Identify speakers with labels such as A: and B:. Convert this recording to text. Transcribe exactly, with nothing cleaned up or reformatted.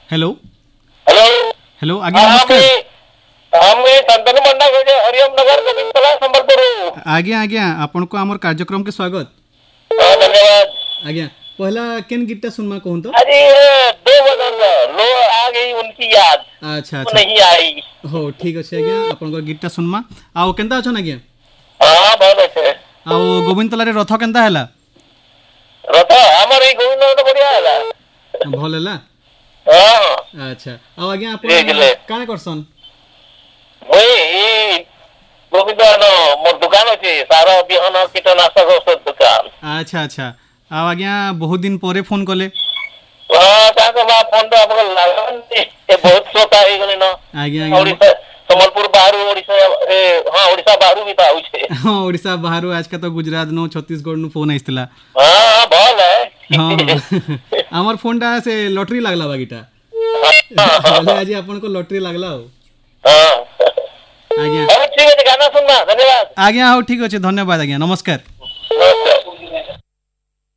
A: Hello
B: hello
A: hello आज्ञा नमस्कार।
B: हम शांतनु पंडा कहे हरिओम नगर गोविंदला संबलपुर।
A: आज्ञा आज्ञा आपन को हमर कार्यक्रम के स्वागत।
B: धन्यवाद
A: आज्ञा पहला केन गीतटा सुनमा कहूं तो
B: अरे दो बदन लो आ गई उनकी याद
A: अच्छा
B: वो
A: अच्छा
B: नहीं आई।
A: हो ठीक अछि आज्ञा आपन को गीतटा सुनमा आ केनता अछन आज्ञा
B: हाँ बहुत अच्छे
A: आ गोविंदतला रे रथ केनता हैला
B: रथ हमर ई गोविंद तो बढ़िया हैला
A: भल हैला
B: हां
A: अच्छा आ आज्ञा
B: जी,
A: आपन
B: जी।
A: काने करसन
B: ओए ई गोविंद नो मोर दुकान अछि सारा बिहन कीटनाशक औषध दुकान।
A: अच्छा अच्छा आ आज्ञा बहुत दिन परे फोन कले
B: हां ताको बा फोन तो आपको लागन ए बहुत श्रोता हे गने न
A: आज्ञा आज्ञा
B: ओडिशा संबलपुर बाहर ओडिशा ए हां ओडिशा बाहर भी ता आउछे
A: हां ओडिशा बाहर आज का तो गुजरात नो छत्तीसगढ़ नु फोन आइस्तला
B: हां भल है
A: हां हमर फोन टा से लॉटरी लागला बागीटा हां आज आपन को लॉटरी लागला हो
B: हां
A: आज्ञा
B: अरे ठीक है गाना सुनना धन्यवाद
A: आज्ञा हो ठीक अछि धन्यवाद आज्ञा नमस्कार।